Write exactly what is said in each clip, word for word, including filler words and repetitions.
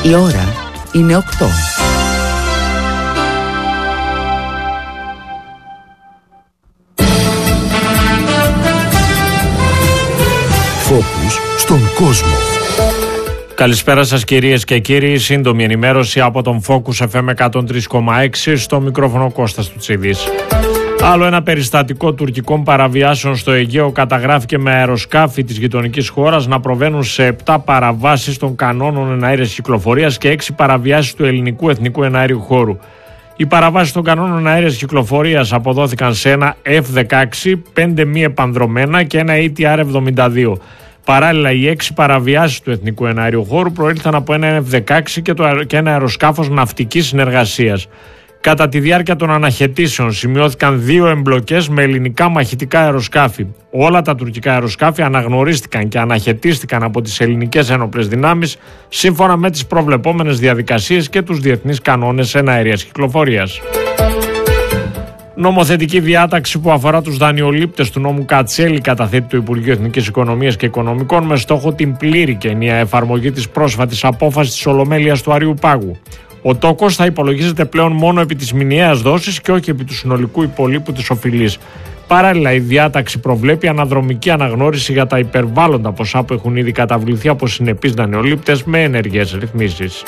Η ώρα είναι οκτώ. Φόκους στον κόσμο. Καλησπέρα σας κυρίες και κύριοι, σύντομη ενημέρωση από τον Focus εφ εμ εκατόν τρία κόμμα έξι, στο μικρόφωνο Κώστας Τουτσίδης. Άλλο ένα περιστατικό τουρκικών παραβιάσεων στο Αιγαίο καταγράφηκε με αεροσκάφη της γειτονικής χώρας να προβαίνουν σε επτά παραβάσεις των κανόνων εναέρειας κυκλοφορίας και έξι παραβιάσεις του ελληνικού εθνικού εναέριου χώρου. Οι παραβάσεις των κανόνων αέρειας κυκλοφορίας αποδόθηκαν σε ένα εφ δεκαέξι, πέντε μη επανδρομένα και ένα έι τι αρ εβδομήντα δύο. Παράλληλα, οι έξι παραβιάσεις του εθνικού εναέριου χώρου προήλθαν από ένα εφ δεκαέξι και, το, και ένα αεροσκάφος ναυτικής συνεργασίας. Κατά τη διάρκεια των αναχαιτήσεων σημειώθηκαν δύο εμπλοκές με ελληνικά μαχητικά αεροσκάφη. Όλα τα τουρκικά αεροσκάφη αναγνωρίστηκαν και αναχαιτίστηκαν από τις ελληνικές ένοπλες δυνάμεις σύμφωνα με τις προβλεπόμενες διαδικασίες και τους διεθνείς κανόνες εναέριας κυκλοφορίας. Νομοθετική διάταξη που αφορά τους δανειολήπτες του νόμου Κατσέλη καταθέτει το Υπουργείο Εθνικής Οικονομίας και Οικονομικών με στόχο την πλήρη και ενιαία εφαρμογή της πρόσφατης απόφασης της Ολομέλειας του Αριού Πάγου. Ο τόκος θα υπολογίζεται πλέον μόνο επί της μηνιαίας δόσης και όχι επί του συνολικού υπολείπου της οφειλής. Παράλληλα, η διάταξη προβλέπει αναδρομική αναγνώριση για τα υπερβάλλοντα ποσά που έχουν ήδη καταβληθεί από συνεπείς δανειολήπτες με ενεργές ρυθμίσεις.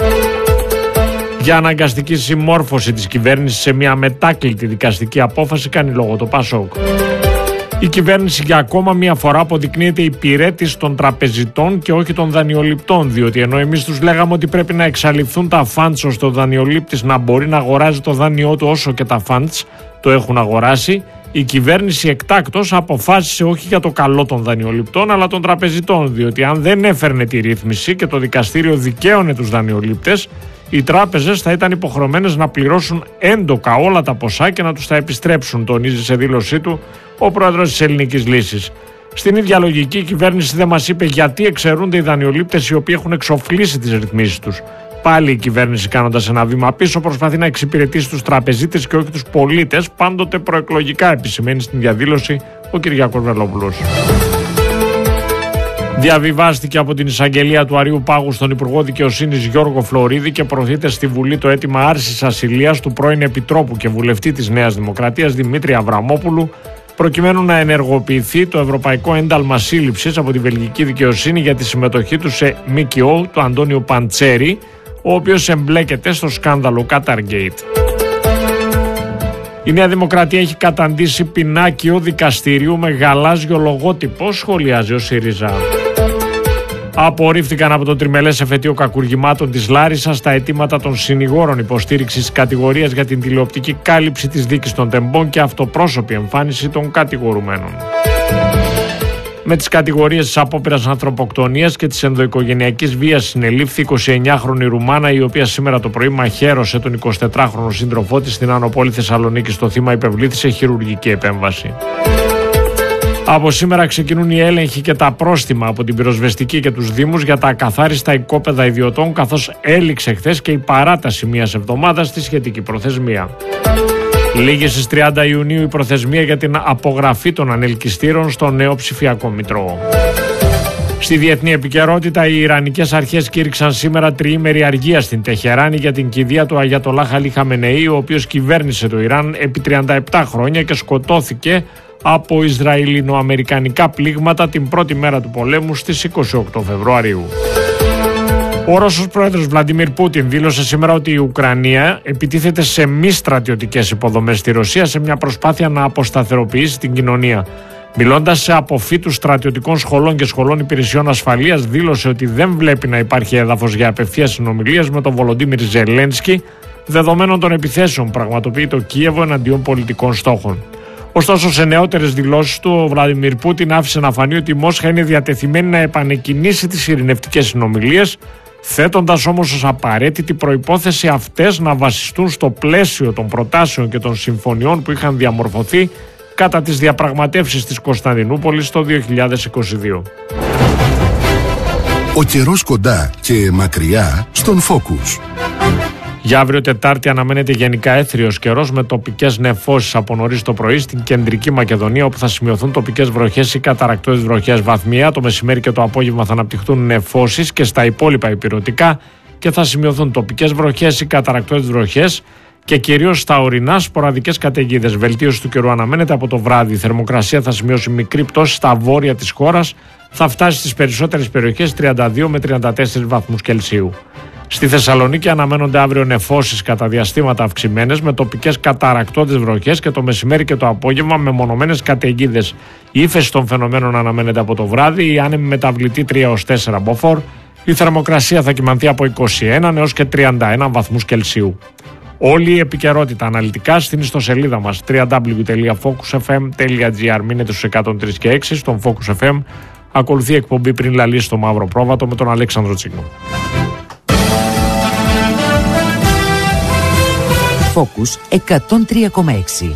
Για αναγκαστική συμμόρφωση της κυβέρνησης σε μια μετάκλητη δικαστική απόφαση κάνει λόγο το ΠΑΣΟΚ. Η κυβέρνηση για ακόμα μια φορά αποδεικνύεται υπηρέτης των τραπεζιτών και όχι των δανειοληπτών, διότι ενώ εμείς τους λέγαμε ότι πρέπει να εξαλειφθούν τα φαντς ώστε ο δανειολήπτης να μπορεί να αγοράζει το δάνειό του όσο και τα φαντς το έχουν αγοράσει, η κυβέρνηση εκτάκτως αποφάσισε όχι για το καλό των δανειοληπτών αλλά των τραπεζιτών, διότι αν δεν έφερνε τη ρύθμιση και το δικαστήριο δικαίωνε τους δανειολήπτες, οι τράπεζες θα ήταν υποχρεωμένες να πληρώσουν έντοκα όλα τα ποσά και να τους τα επιστρέψουν, τονίζει σε δήλωσή του ο πρόεδρος της Ελληνικής Λύσης. Στην ίδια λογική, η κυβέρνηση δεν μας είπε γιατί εξαιρούνται οι δανειολήπτες οι οποίοι έχουν εξοφλήσει τις ρυθμίσεις τους. Πάλι η κυβέρνηση, κάνοντας ένα βήμα πίσω, προσπαθεί να εξυπηρετήσει τους τραπεζίτες και όχι τους πολίτες, πάντοτε προεκλογικά, επισημαίνει στην διαδήλωση ο Κυριάκος Βελόπουλος. Διαβιβάστηκε από την εισαγγελία του Αριού Πάγου στον Υπουργό Δικαιοσύνης Γιώργο Φλωρίδη και προωθείται στη Βουλή το αίτημα άρσης ασυλίας του πρώην Επιτρόπου και βουλευτή της Νέας Δημοκρατίας Δημήτρη Αβραμόπουλου, προκειμένου να ενεργοποιηθεί το Ευρωπαϊκό Ένταλμα Σύλληψης από τη Βελγική Δικαιοσύνη για τη συμμετοχή του σε ΜΚΟ του Αντώνιο Παντσέρη, ο οποίος εμπλέκεται στο σκάνδαλο Qatargate. Η Νέα Δημοκρατία έχει καταντήσει πινάκιο δικαστηρίου με γαλάζιο λογότυπο, σχολιάζει ο ΣΥΡΙΖΑ. Απορρίφθηκαν από το τριμελές εφετείο κακουργημάτων της Λάρισσας τα αιτήματα των συνηγόρων υποστήριξης της κατηγορίας για την τηλεοπτική κάλυψη της δίκης των τεμπών και αυτοπρόσωπη εμφάνιση των κατηγορουμένων. Με τις κατηγορίες της απόπειρας ανθρωποκτονίας και της ενδοοικογενειακής βίας συνελήφθη εικοσιεννιάχρονη Ρουμάνα, η οποία σήμερα το πρωί μαχαίρωσε τον εικοσιτετράχρονο σύντροφό της στην Άνω Πόλη Θεσσαλονίκης. Το θύμα υπευλήθη σε χειρουργική επέμβαση. Από σήμερα ξεκινούν οι έλεγχοι και τα πρόστιμα από την πυροσβεστική και τους Δήμους για τα ακαθάριστα οικόπεδα ιδιωτών, καθώς έληξε χθες και η παράταση μιας εβδομάδας στη σχετική προθεσμία. Λίγη στις τριάντα Ιουνίου η προθεσμία για την απογραφή των ανελκυστήρων στο νέο ψηφιακό μητρό. Στη διεθνή επικαιρότητα, οι Ιρανικές αρχές κήρυξαν σήμερα τριήμερη αργία στην Τεχεράνη για την κηδεία του Αγιατολάχ Αλί Χαμενεή, ο οποίος κυβέρνησε το Ιράν επί τριάντα επτά χρόνια και σκοτώθηκε από Ισραηλινο-αμερικανικά πλήγματα την πρώτη μέρα του πολέμου στις είκοσι οκτώ Φεβρουαρίου. Ο Ρώσος πρόεδρος Βλαντιμίρ Πούτιν δήλωσε σήμερα ότι η Ουκρανία επιτίθεται σε μη στρατιωτικές υποδομές στη Ρωσία σε μια προσπάθεια να αποσταθεροποιήσει την κοινωνία. Μιλώντας σε αποφύτους στρατιωτικών σχολών και σχολών υπηρεσιών ασφαλείας, δήλωσε ότι δεν βλέπει να υπάρχει έδαφος για απευθείας συνομιλίες με τον Βολοντίμιρ Ζελένσκι, δεδομένων των επιθέσεων που πραγματοποιεί το Κίεβο εναντίον πολιτικών στόχων. Ωστόσο, σε νεότερες δηλώσεις του, ο Βλαντιμίρ Πούτιν άφησε να φανεί ότι η Μόσχα είναι διατεθειμένη να επανεκκινήσει τις ειρηνευτικές συνομιλίες, θέτοντας όμως ως απαραίτητη προϋπόθεση αυτές να βασιστούν στο πλαίσιο των προτάσεων και των συμφωνιών που είχαν διαμορφωθεί κατά τις διαπραγματεύσεις της Κωνσταντινούπολης το δύο χιλιάδες είκοσι δύο. Ο καιρός κοντά και μακριά στον Focus. Για αύριο Τετάρτη αναμένεται γενικά έθριος καιρός με τοπικές νεφώσεις από νωρίς το πρωί στην κεντρική Μακεδονία, όπου θα σημειωθούν τοπικές βροχές ή καταρρακτώδεις βροχές βαθμία. Το μεσημέρι και το απόγευμα θα αναπτυχθούν νεφώσεις και στα υπόλοιπα ηπειρωτικά και θα σημειωθούν τοπικές βροχές ή καταρρακτώδεις βροχές και κυρίως στα ορεινά σποραδικές καταιγίδες. Βελτίωση του καιρού αναμένεται από το βράδυ. Η θερμοκρασία θα σημειώσει μικρή πτώση στα βόρεια της χώρας, θα φτάσει στις περισσότερες περιοχές τριάντα δύο με τριάντα τέσσερις βαθμούς Κελσίου. Στη Θεσσαλονίκη αναμένονται αύριο νεφώσεις κατά διαστήματα αυξημένες με τοπικές καταρρακτώδεις βροχές και το μεσημέρι και το απόγευμα με μονομένες καταιγίδες. Η ύφεση των φαινομένων αναμένεται από το βράδυ, η άνεμη μεταβλητή τρία έως τέσσερα μποφόρ. Η θερμοκρασία θα κυμανθεί από είκοσι ένα έως και τριάντα ένα βαθμούς Κελσίου. Όλη η επικαιρότητα αναλυτικά στην ιστοσελίδα μας double-u double-u double-u τελεία focus f m τελεία g r. Μείνετε στους εκατόν τρία και έξι στον Focus εφ εμ. Ακολουθεί εκπομπή πριν λαλήσει στο Μαύρο Πρόβατο με τον Αλέξανδρο Τσίγκο. Focus εκατόν τρία κόμμα έξι.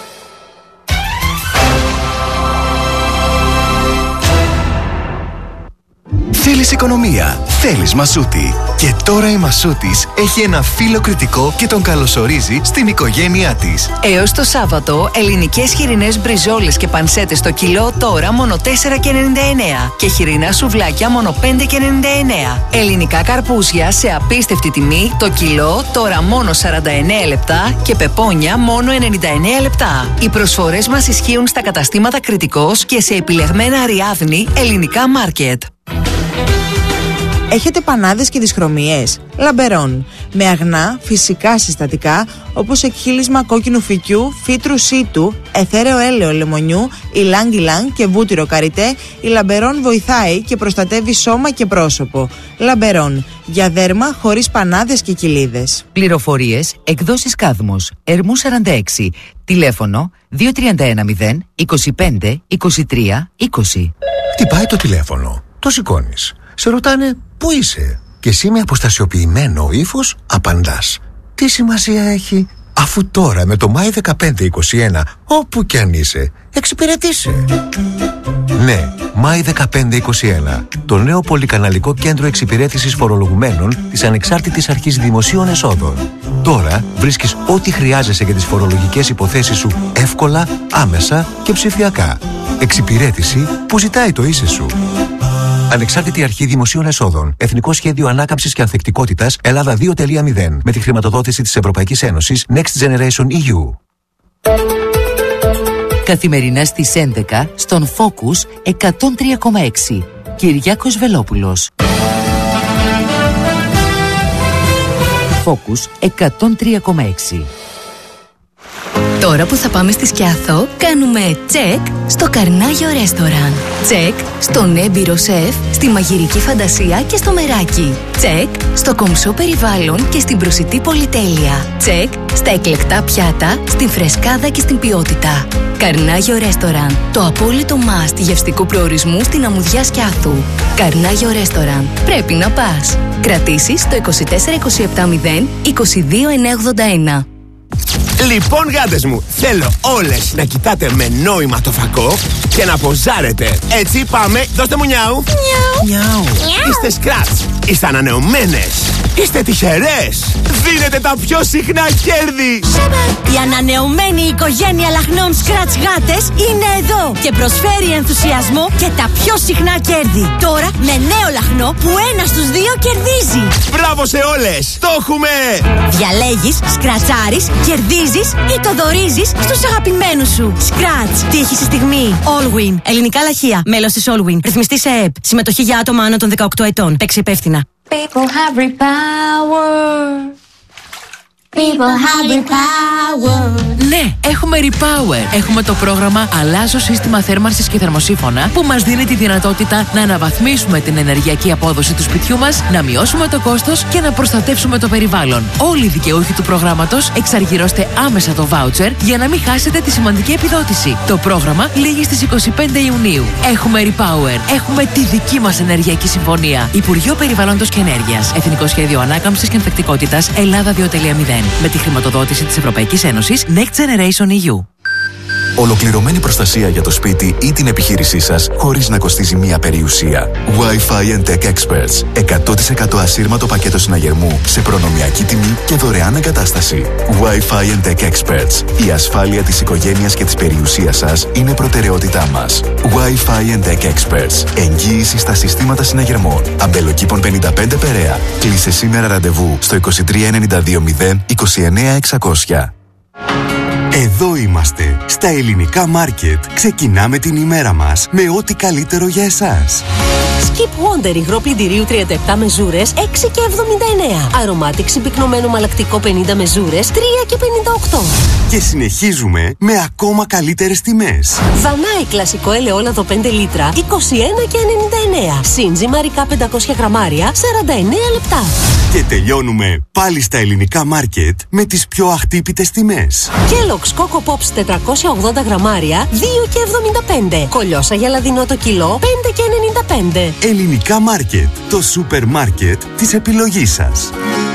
Θέλεις οικονομία, θέλεις Μασούτη. Και τώρα η Μασούτης έχει ένα φύλλο κριτικό και τον καλωσορίζει στην οικογένειά της. Έως το Σάββατο, ελληνικές χοιρινές μπριζόλες και πανσέτες στο κιλό τώρα μόνο τέσσερα και ενενήντα εννέα και χοιρινά σουβλάκια μόνο πέντε και ενενήντα εννέα. Ελληνικά καρπούζια σε απίστευτη τιμή το κιλό τώρα μόνο σαράντα εννέα λεπτά και πεπόνια μόνο ενενήντα εννέα λεπτά. Οι προσφορές μας ισχύουν στα καταστήματα Κριτικός και σε επιλεγμένα Αριάδνη ελληνικά μάρκετ. Έχετε πανάδες και δυσχρωμίες? Λαμπερόν. Με αγνά, φυσικά συστατικά όπως εκχύλισμα κόκκινου φυκιού, φύτρου σίτου, αιθέρεο έλαιο λεμονιού, ηλάνγκ ηλάνγκ και βούτυρο καριτέ, η Λαμπερόν βοηθάει και προστατεύει σώμα και πρόσωπο. Λαμπερόν. Για δέρμα χωρίς πανάδες και κοιλίδες. Πληροφορίες, εκδόσεις Κάδμος, Ερμού σαράντα έξι, τηλέφωνο δύο τρία ένα μηδέν είκοσι πέντε είκοσι τρία είκοσι. Χτυπάει το τηλέφωνο, το σηκώνεις. Σε ρωτάνε πού είσαι και εσύ με αποστασιοποιημένο ύφος απαντάς. Τι σημασία έχει, αφού τώρα με το Μάη δεκαπέντε είκοσι ένα όπου κι αν είσαι εξυπηρετήσε. Ναι, Μάη δεκαπέντε είκοσι ένα, το νέο πολυκαναλικό κέντρο εξυπηρέτησης φορολογουμένων της Ανεξάρτητης Αρχής Δημοσίων Εσόδων. Τώρα βρίσκεις ό,τι χρειάζεσαι για τις φορολογικές υποθέσεις σου εύκολα, άμεσα και ψηφιακά. Εξυπηρέτηση που ζητάει το είσαι σου. Ανεξάρτητη Αρχή Δημοσίων Εσόδων. Εθνικό Σχέδιο Ανάκαμψης και Ανθεκτικότητας Ελλάδα δύο τελεία μηδέν. Με τη χρηματοδότηση της Ευρωπαϊκής Ένωσης Next Generation ι γιου. Καθημερινά στις έντεκα στον Focus εκατόν τρία κόμμα έξι. Κυριάκος Βελόπουλος. Focus εκατόν τρία κόμμα έξι. Τώρα που θα πάμε στη Σκιάθο, κάνουμε τσεκ στο Καρνάγιο Ρέστοραν. Τσεκ στον έμπειρο σεφ, στη μαγειρική φαντασία και στο μεράκι. Τσεκ στο κομψό περιβάλλον και στην προσιτή πολυτέλεια. Τσεκ στα εκλεκτά πιάτα, στην φρεσκάδα και στην ποιότητα. Καρνάγιο Ρέστοραν, το απόλυτο must γευστικού προορισμού στην αμμουδιά Σκιάθου. Καρνάγιο Ρέστοραν, πρέπει να πας. Κρατήσεις στο είκοσι τέσσερα είκοσι επτά μηδέν είκοσι δύο εννιακόσια ογδόντα ένα. Λοιπόν, γάτες μου, θέλω όλες να κοιτάτε με νόημα το φακό και να ποζάρετε. Έτσι, πάμε, δώστε μου νιάου. Νιάου. Είστε σκράτς, είστε ανανεωμένες, είστε τυχερές. Δίνετε τα πιο συχνά κέρδη. Η ανανεωμένη οικογένεια λαχνών Scratch γάτες είναι εδώ και προσφέρει ενθουσιασμό και τα πιο συχνά κέρδη. Τώρα με νέο λαχνό που ένα στους δύο κερδίζει. Μπράβο σε όλες, το έχουμε. Διαλέγεις, σκρατσάρεις, κερδίζεις ή το δωρίζεις στους αγαπημένους σου. Scratch, τύχη στη στιγμή. Allwin, ελληνικά λαχεία, μέλος της Allwin. Ρυθμιστή σε ΕΕΠ. Συμμετοχή για άτομα άνω των δεκαοκτώ ετών. Παίξει υπεύθυνα. People have repower. People have repower. Ναι, έχουμε Repower. Έχουμε το πρόγραμμα Αλλάζω σύστημα θέρμανσης και θερμοσύφωνα που μας δίνει τη δυνατότητα να αναβαθμίσουμε την ενεργειακή απόδοση του σπιτιού μας, να μειώσουμε το κόστος και να προστατεύσουμε το περιβάλλον. Όλοι οι δικαιούχοι του προγράμματος εξαργυρώστε άμεσα το βάουτσερ για να μην χάσετε τη σημαντική επιδότηση. Το πρόγραμμα λήγει στις είκοσι πέντε Ιουνίου. Έχουμε Repower. Έχουμε τη δική μας ενεργειακή συμφωνία. Υπουργείο Περιβάλλοντος και Ενέργειας. Εθνικό Σχέδιο Ανάκαμψης και Ανθεκτικότητας Ελλάδα δύο τελεία μηδέν. Με τη χρηματοδότηση της Ευρωπαϊκής Ένωσης Next Generation ι γιου. Ολοκληρωμένη προστασία για το σπίτι ή την επιχείρησή σας χωρίς να κοστίζει μία περιουσία. Wi-Fi and Tech Experts. εκατό τοις εκατό ασύρματο πακέτο συναγερμού σε προνομιακή τιμή και δωρεάν εγκατάσταση. Wi-Fi and Tech Experts. Η ασφάλεια της οικογένειας και της περιουσίας σας είναι προτεραιότητά μας. Wi-Fi and Tech Experts. Εγγύηση στα συστήματα συναγερμών. Αμπελοκήπων πενήντα πέντε Περαία. Κλείσε σήμερα ραντεβού στο είκοσι τρία ενενήντα δύο μηδέν είκοσι εννέα εξακόσια. Εδώ είμαστε, στα Ελληνικά Μάρκετ. Ξεκινάμε την ημέρα μας με ό,τι καλύτερο για εσάς. Skip Wonder υγρό πλυντηρίου τριάντα επτά μεζούρες έξι και εβδομήντα εννέα. Αρωμάτικ συμπυκνωμένο μαλακτικό πενήντα μεζούρες τρία και πενήντα οκτώ. Και συνεχίζουμε με ακόμα καλύτερες τιμές. Δανάη κλασικό ελαιόλαδο πέντε λίτρα είκοσι ένα και ενενήντα εννέα. Σύντζι μαρικά πεντακόσια γραμμάρια σαράντα εννέα λεπτά. Και τελειώνουμε πάλι στα Ελληνικά Μάρκετ με τις πιο αχτύπητες τιμές. Kellogg's Coco Pops τετρακόσια ογδόντα γραμμάρια δύο και εβδομήντα πέντε. Κολιόσα γελαδινό το κιλό πέντε και ενενήντα πέντε. Ελληνικά Μάρκετ, το σούπερ μάρκετ της επιλογής σας.